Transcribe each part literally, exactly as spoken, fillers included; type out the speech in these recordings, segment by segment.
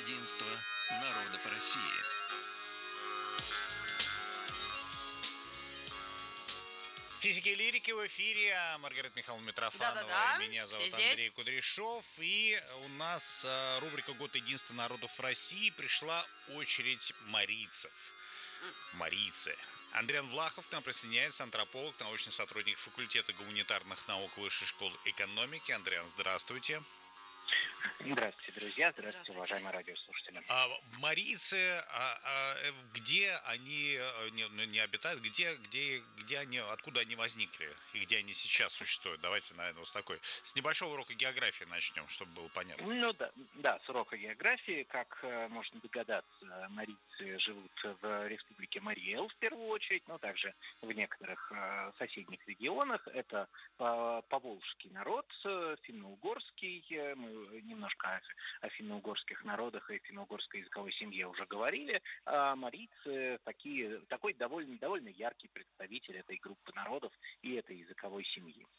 Единство народов России. Физики и лирики в эфире. Маргарита Михайловна Митрофанова. Да-да-да. Меня зовут Все Андрей здесь. Кудряшов. И у нас э, рубрика «Год единства народов России». Пришла очередь марийцев. Марийцы. Андриан Влахов к нам присоединяется, антрополог, научный сотрудник факультета гуманитарных наук Высшей школы экономики. Андриан, здравствуйте. Здравствуйте, друзья. Здравствуйте, Здравствуйте. уважаемые радиослушатели. А, марийцы, а, а, где они не, ну, не обитают, где, где, где они, откуда они возникли и где они сейчас существуют? Давайте, наверное, вот с такой, с небольшого урока географии начнем, чтобы было понятно. Ну да, да, с урока географии, как э, можно догадаться, марийцы живут в республике Марий-Эл в первую очередь, но также в некоторых э, соседних регионах. Это э, поволжский народ, э, финно-угорский. Э, мы немножко о, о финно-угорских народах и финно-угорской языковой семье уже говорили. А марийцы такие, такой довольно, довольно яркий представитель этой группы народов и этой языковой семьи.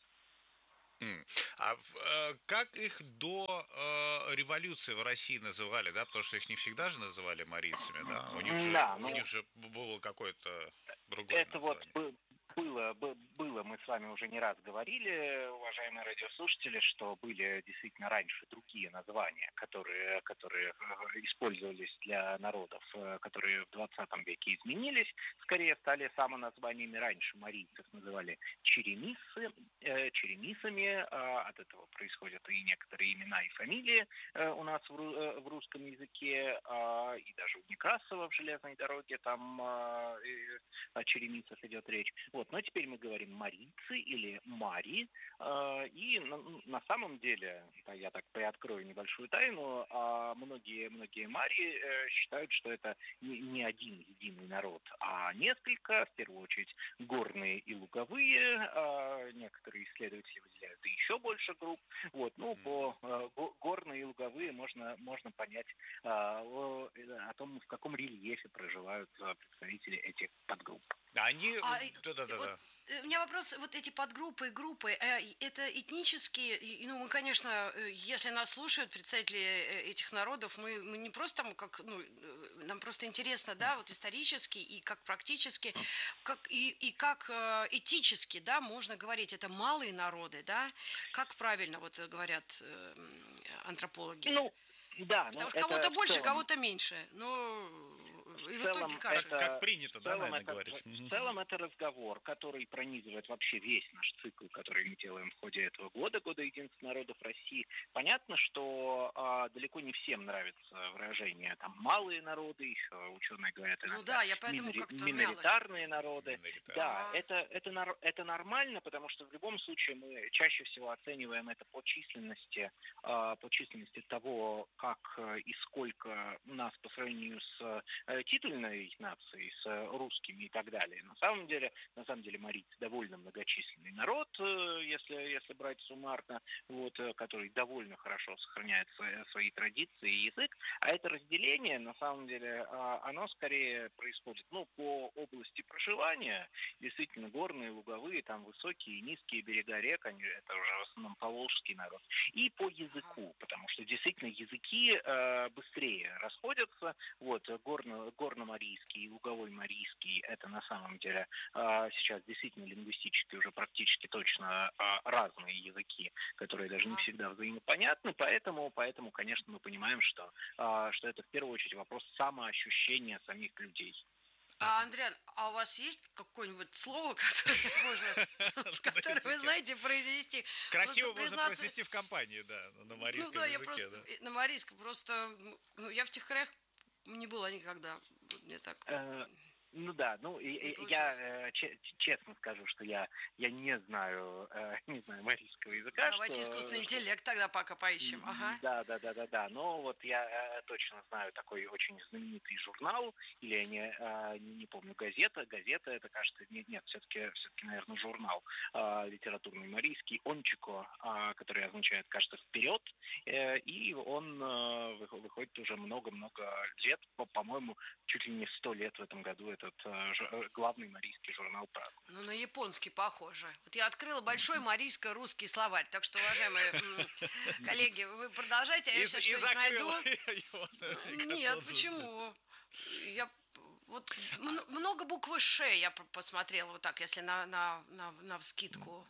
Mm. А э, как их до э, революции в России называли, да? Потому что их не всегда же называли марийцами, да? У них же, Да, у ну, них же было какое-то другое это название. вот было, было, мы с вами уже не раз говорили, уважаемые радиослушатели, что были действительно раньше другие названия, которые, которые использовались для народов, которые в двадцатом веке изменились, скорее стали самоназваниями. Раньше марийцев называли черемисы, э, черемисами, э, от этого происходят и некоторые имена и фамилии э, у нас в, в русском языке, э, и даже у Некрасова в железной дороге там э, о черемисах идет речь. Вот. Но теперь мы говорим марийцы или мари, э, и на, на самом деле, да, я так приоткрою небольшую тайну, э, многие, многие мари э, считают, что это не, не один единый народ, а несколько, в первую очередь, горные и луговые, э, некоторые исследователи выделяют и еще больше групп. Вот. Ну, по э, горные и луговые можно, можно понять э, о, о том, в каком рельефе проживают представители этих подгрупп. Они... А, Да-да-да. вот, у меня вопрос, вот эти подгруппы, группы, это этнические, ну, мы, конечно, если нас слушают представители этих народов, мы, мы не просто там, как, ну, нам просто интересно, да, вот исторически и как практически, как, и, и как этически, да, можно говорить, это малые народы, да, как правильно, вот говорят антропологи? Ну, да, Потому ну, что кого-то это больше, целом... кого-то меньше, но... И в, В целом, итоге кажется. Как, как принято, да, наверное, это, говорить. В целом это разговор, который пронизывает вообще весь наш цикл, который мы делаем в ходе этого года, года единства народов России. Понятно, что а, далеко не всем нравится выражение там малые народы, еще ученые говорят иногда, ну да, я поэтому минори- как-то миноритарные мялась. народы. Миноритарные. Да, это, это, это нормально, потому что в любом случае мы чаще всего оцениваем это по численности, а, по численности того, как и сколько у нас по сравнению с титульной нации, с русскими и так далее. На самом деле, на самом деле марийцы довольно многочисленный народ, если, если брать суммарно, вот, который довольно хорошо сохраняет свои, свои традиции и язык. А это разделение, на самом деле, оно скорее происходит, ну, по области проживания. Действительно, горные, луговые, там высокие и низкие берега рек, они, это уже в основном поволжский народ. И по языку, потому что действительно языки э, быстрее расходятся. Вот, горно, горно-марийский и луговой марийский, это на самом деле э, сейчас действительно лингвистически уже практически точно э, разные языки, которые даже не всегда взаимопонятны, поэтому, поэтому, конечно, мы понимаем, что, э, что это в первую очередь вопрос самоощущения самих людей. А, Андриан, а у вас есть какое-нибудь слово, которое можно, которое вы знаете произнести? Красиво можно произнести в компании, да, на марийском языке. Ну да, я просто на марийском, просто, ну, я в тех краях не была никогда, мне так... Ну да, ну и, я ч- честно скажу, что я, я не знаю, э, не знаю марийского языка. Давайте что, искусственный что... интеллект тогда пока поищем. Ага. Да, да, да, да, да. Но вот я э, точно знаю такой очень знаменитый журнал, или я не, э, не, не помню, газета. Газета, это, кажется, нет, нет, все-таки, все-таки, наверное, журнал э, литературный марийский, «Ончико», э, который означает, кажется, «вперед». Э, и он э, выходит уже много-много лет, по- по-моему, чуть ли не сто лет в этом году этот главный марийский журнал «Правда». Ну, на японский похоже. Вот я открыла большой марийско-русский словарь, так что, уважаемые коллеги, вы продолжайте, а я сейчас что-нибудь найду. Нет, почему? Я вот много буквы «Ш» я посмотрела вот так, если на, на, на, на вскидку.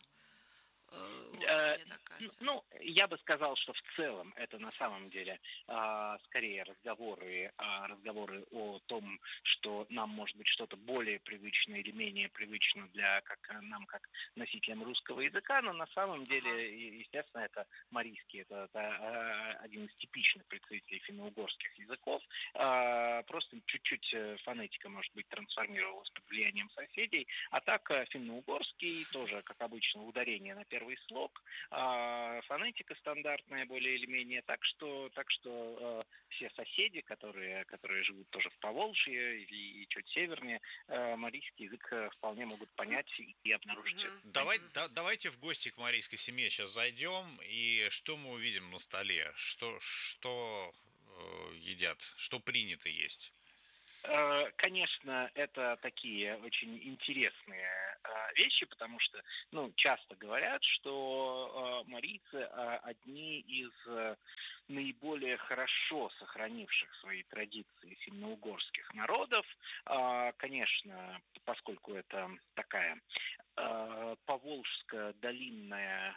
Вот, ну, я бы сказал, что в целом это на самом деле а, скорее разговоры, а, разговоры о том, что нам может быть что-то более привычно или менее привычно для как нам как носителям русского языка, но на самом деле, естественно, это марийский, это, это один из типичных представителей финно-угорских языков. А, просто чуть-чуть фонетика, может быть, трансформировалась под влиянием соседей, а так финно-угорский тоже, как обычно, ударение на первый первый слог, а фонетика стандартная более или менее, так что, так что э, все соседи, которые, которые живут тоже в Поволжье и, и чуть севернее, э, марийский язык вполне могут понять и, и обнаружить. Mm-hmm. Давай, да, давайте в гости к марийской семье сейчас зайдем, и что мы увидим на столе, что, что э, едят, что принято есть? Конечно, это такие очень интересные вещи, потому что, ну, часто говорят, что марийцы одни из наиболее хорошо сохранивших свои традиции финно-угорских народов. Конечно, поскольку это такая поволжская долинная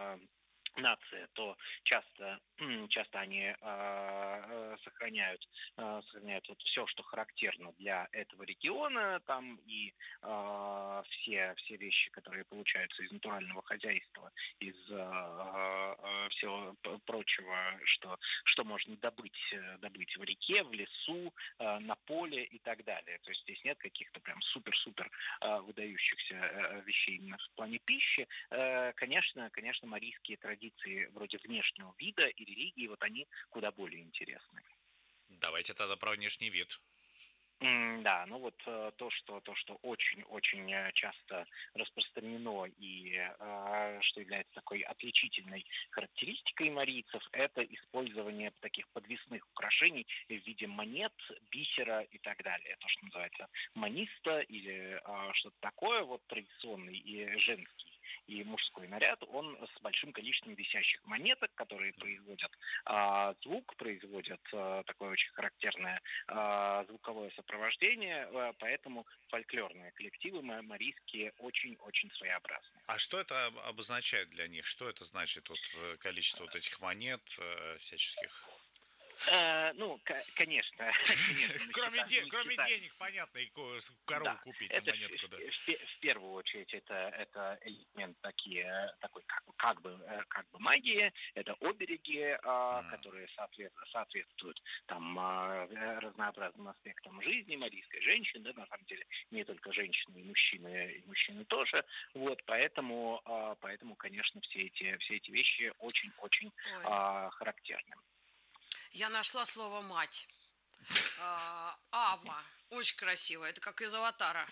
нация, то часто, часто они э, сохраняют, э, сохраняют вот все, что характерно для этого региона, там и э, все, все вещи, которые получаются из натурального хозяйства, из э, э, всего прочего, что, что можно добыть, добыть в реке, в лесу, э, на поле и так далее. То есть здесь нет каких-то прям супер-супер э, выдающихся э, вещей именно в плане пищи. Э, конечно, конечно, марийские традиции вроде внешнего вида и религии, вот они куда более интересны. Давайте тогда про внешний вид. Mm, да, ну вот то, что то, что очень-очень часто распространено и э, что является такой отличительной характеристикой марийцев, это использование таких подвесных украшений в виде монет, бисера и так далее. То, что называется маниста или э, что-то такое, вот традиционный и женский и мужской наряд, он с большим количеством висящих монеток, которые производят а, звук, производят а, такое очень характерное а, звуковое сопровождение, а, поэтому фольклорные коллективы марийские очень-очень своеобразные. А что это обозначает для них? Что это значит, вот, количество вот этих монет э, всяческих? Uh, ну, к- конечно. конечно кроме считаем, де- кроме считаем. денег, понятно, и корову Да, купить это на монетку, в, да. в, в первую очередь это, это элемент такие, такой как, как, бы, как бы магии, это обереги, mm. которые соответствуют, соответствуют там, разнообразным аспектам жизни марийской женщины, да, на самом деле не только женщины, и мужчины, и мужчины тоже. Вот, поэтому, поэтому, конечно, все эти, все эти вещи очень-очень характерны. Я нашла слово «мать». А, Ава. Очень красиво. Это как из «Аватара».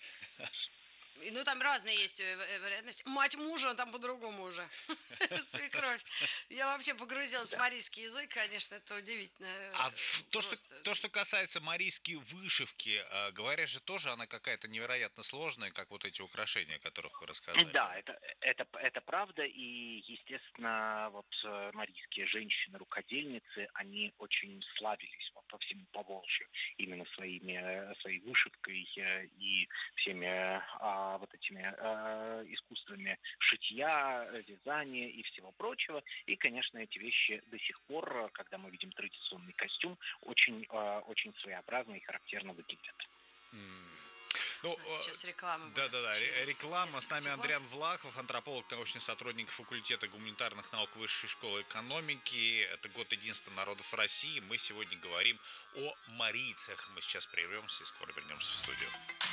Ну, там разные есть вариантности. Мать мужа, там по-другому уже. Свекровь. Я вообще погрузилась в марийский язык, конечно, это удивительно. А то что, то, что касается марийской вышивки, говорят же, тоже она какая-то невероятно сложная, как вот эти украшения, о которых вы рассказали. Да, это, это, это правда, и, естественно, вот марийские женщины-рукодельницы, они очень славились вот, по всему Поволжью именно своими, своей вышивкой и всеми вот этими э, искусствами шитья, вязания и всего прочего. И, конечно, эти вещи до сих пор, когда мы видим традиционный костюм, очень, э, очень своеобразно и характерно выглядят. Mm. Ну, сейчас реклама. Да-да-да, реклама. С нами Андриан Влахов, антрополог, научный сотрудник факультета гуманитарных наук Высшей школы экономики. Это год единства народов России. Мы сегодня говорим о марийцах. Мы сейчас прервемся и скоро вернемся в студию.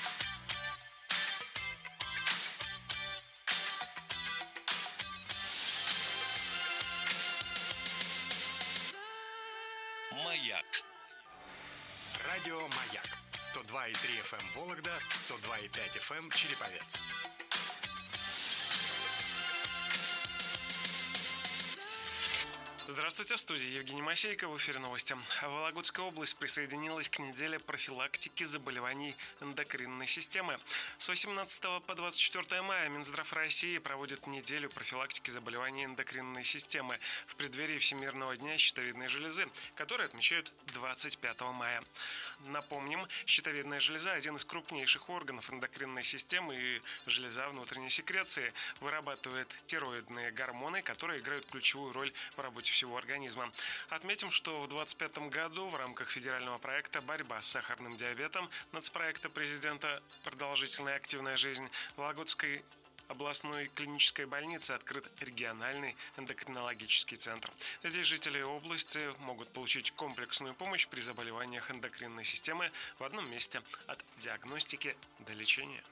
Маяк. Радио Маяк. сто два и три эф эм Вологда, сто два и пять эф эм Череповец. Здравствуйте, в студии Евгений Масейко, в эфире новости. Вологодская область присоединилась к неделе профилактики заболеваний эндокринной системы. С восемнадцатого по двадцать четвёртое мая Минздрав России проводит неделю профилактики заболеваний эндокринной системы в преддверии Всемирного дня щитовидной железы, который отмечают двадцать пятого мая. Напомним, щитовидная железа – один из крупнейших органов эндокринной системы, и железа внутренней секреции вырабатывает тироидные гормоны, которые играют ключевую роль в работе всего организма. Отметим, что в двадцать пятом году в рамках федерального проекта «Борьба с сахарным диабетом» нацпроекта президента «Продолжительная и активная жизнь» в Вологодской областной клинической больнице открыт региональный эндокринологический центр. Здесь жители области могут получить комплексную помощь при заболеваниях эндокринной системы в одном месте от диагностики до лечения.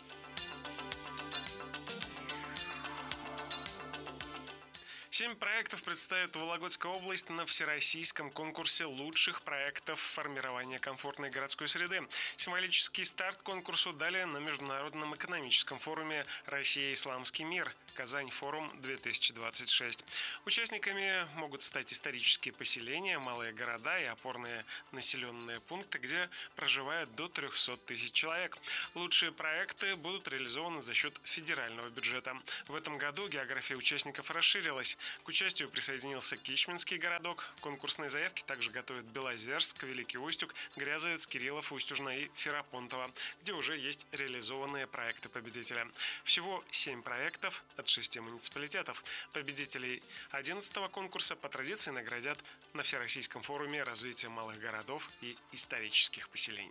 Семь проектов представит Вологодская область на всероссийском конкурсе лучших проектов формирования комфортной городской среды. Символический старт конкурсу дали на Международном экономическом форуме «Россия. Исламский мир. Казань. Форум-две тысячи двадцать шесть». Участниками могут стать исторические поселения, малые города и опорные населенные пункты, где проживает до трехсот тысяч человек. Лучшие проекты будут реализованы за счет федерального бюджета. В этом году география участников расширилась. К участию присоединился Кичминский городок. Конкурсные заявки также готовят Белозерск, Великий Устюг, Грязовец, Кириллов, Устюжна и Ферапонтово, где уже есть реализованные проекты победителя. Всего семь проектов от шести муниципалитетов. Победителей одиннадцатого конкурса по традиции наградят на Всероссийском форуме развития малых городов и исторических поселений.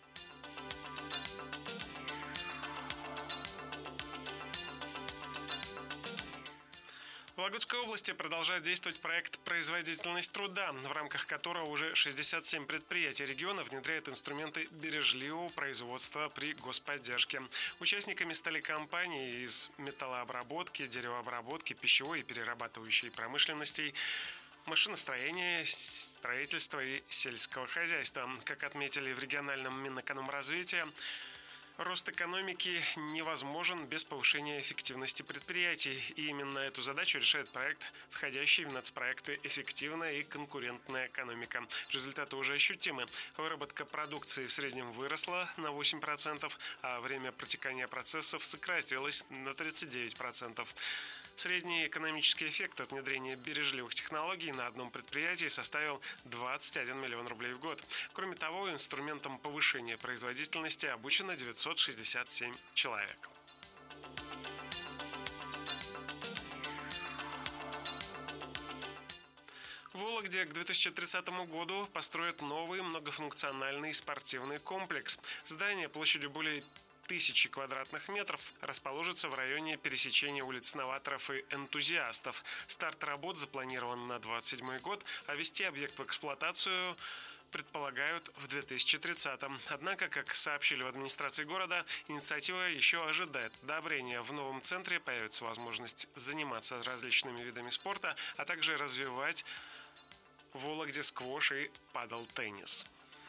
В Вологодской области продолжает действовать проект «Производительность труда», в рамках которого уже шестьдесят семь предприятий региона внедряют инструменты бережливого производства при господдержке. Участниками стали компании из металлообработки, деревообработки, пищевой и перерабатывающей промышленностей, машиностроения, строительства и сельского хозяйства. Как отметили в региональном Минэкономразвития, рост экономики невозможен без повышения эффективности предприятий. И именно эту задачу решает проект, входящий в нацпроекты «Эффективная и конкурентная экономика». Результаты уже ощутимы. Выработка продукции в среднем выросла на восемь процентов, а время протекания процессов сократилось на тридцать девять процентов. Средний экономический эффект от внедрения бережливых технологий на одном предприятии составил двадцать один миллион рублей в год. Кроме того, инструментом повышения производительности обучено девятьсот шестьдесят семь человек. В Вологде к две тысячи тридцатому году построят новый многофункциональный спортивный комплекс. Здание площадью более тысячи квадратных метров расположится в районе пересечения улиц Новаторов и Энтузиастов. Старт работ запланирован на двадцать седьмой год, а ввести объект в эксплуатацию предполагают в две тысячи тридцатом. Однако, как сообщили в администрации города, инициатива еще ожидает одобрения. В новом центре появится возможность заниматься различными видами спорта, а также развивать в Вологде сквош и падл-теннис.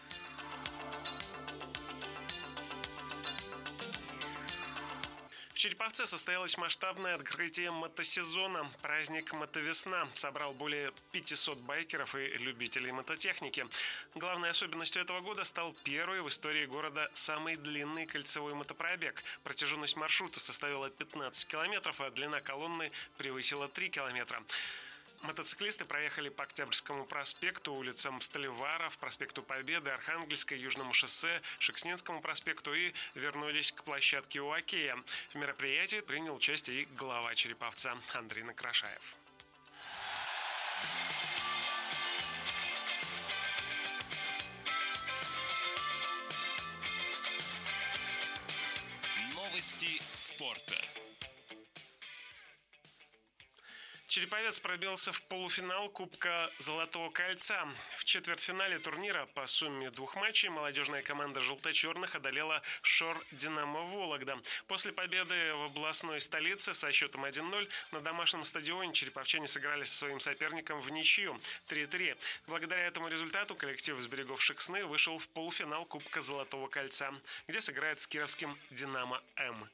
В Череповце состоялось масштабное открытие мотосезона. Праздник «Мотовесна» собрал более пятисот байкеров и любителей мототехники. Главной особенностью этого года стал первый в истории города самый длинный кольцевой мотопробег. Протяженность маршрута составила пятнадцать километров, а длина колонны превысила три километра. Мотоциклисты проехали по Октябрьскому проспекту, улицам Сталеваров, проспекту Победы, Архангельской, Южному шоссе, Шекснинскому проспекту и вернулись к площадке у Окея. В мероприятии принял участие и глава Череповца Андрей Накрашаев. Новости спорта. Череповец пробился в полуфинал Кубка Золотого кольца. В четвертьфинале турнира по сумме двух матчей молодежная команда желто-черных одолела Шор Динамо Вологда. После победы в областной столице со счетом один ноль на домашнем стадионе череповчане сыграли со своим соперником в ничью три-три. Благодаря этому результату коллектив с берегов Шексны вышел в полуфинал Кубка Золотого кольца, где сыграет с кировским Динамо-М.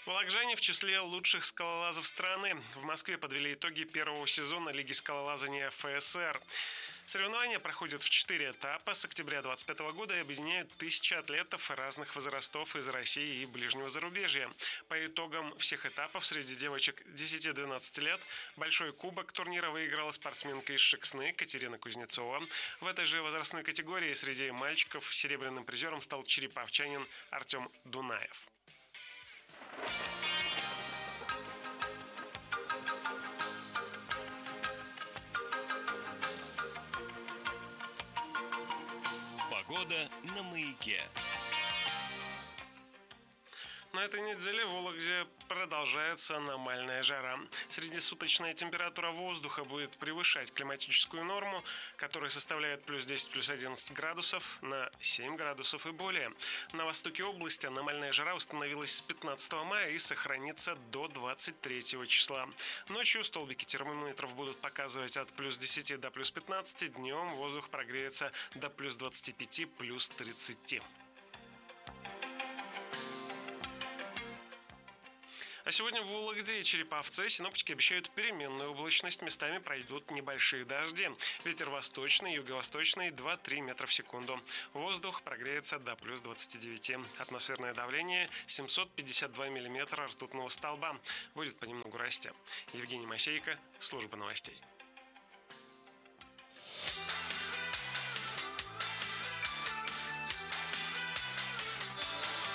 Вологжане в числе лучших скалолазов страны. В Москве подвели итоги первого сезона Лиги скалолазания эф эс эр. Соревнования проходят в четыре этапа с октября двадцать пятого года и объединяют тысячи атлетов разных возрастов из России и ближнего зарубежья. По итогам всех этапов среди девочек десяти-двенадцати лет большой кубок турнира выиграла спортсменка из Шексны Катерина Кузнецова. В этой же возрастной категории среди мальчиков серебряным призером стал череповчанин Артем Дунаев. Погода на Маяке. На этой неделе в Вологде продолжается аномальная жара. Среднесуточная температура воздуха будет превышать климатическую норму, которая составляет плюс десять, плюс одиннадцать градусов на семь градусов и более. На востоке области аномальная жара установилась с пятнадцатого мая и сохранится до двадцать третьего числа. Ночью столбики термометров будут показывать от плюс десяти до плюс пятнадцати, днем воздух прогреется до плюс двадцати пяти, плюс тридцати. А сегодня в Вологде и Череповце синоптики обещают переменную облачность, местами пройдут небольшие дожди. Ветер восточный, юго-восточный два-три метра в секунду. Воздух прогреется до плюс двадцати девяти. Атмосферное давление семьсот пятьдесят два миллиметра ртутного столба. Будет понемногу расти. Евгений Масейко, служба новостей.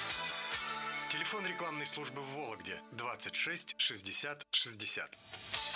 Телефон рекламной службы в Вологде двадцать шесть шестьдесят шестьдесят.